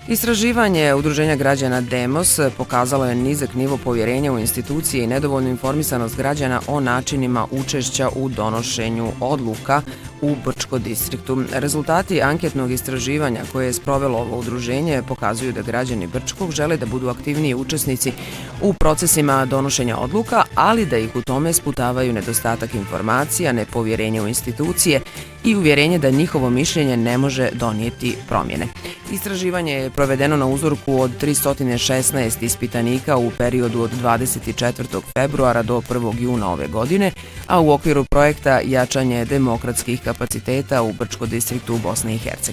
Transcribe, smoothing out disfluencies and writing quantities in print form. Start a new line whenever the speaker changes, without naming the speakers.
Istraživanje Udruženja građana Demos pokazalo je nizak nivo povjerenja u institucije i nedovoljnu informisanost građana o načinima učešća u donošenju odluka u Brčko distriktu. Rezultati anketnog istraživanja koje je sprovelo ovo udruženje pokazuju da građani Brčkog žele da budu aktivniji učesnici u procesima donošenja odluka, ali da ih u tome sputavaju nedostatak informacija, nepovjerenje u institucije i uvjerenje da njihovo mišljenje ne može donijeti promjene. Istraživanje je provedeno na uzorku od 316 ispitanika u periodu od 24. februara do 1. juna ove godine, a u okviru projekta Jačanje demokratskih kapaciteta u Brčko distriktu u Bosni i Hercegovini.